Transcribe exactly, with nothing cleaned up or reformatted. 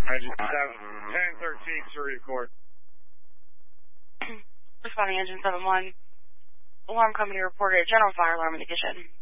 Engine seven, ten thirteen, Surrey Court. Responding engine seven one. Alarm company reported a general fire alarm in the kitchen.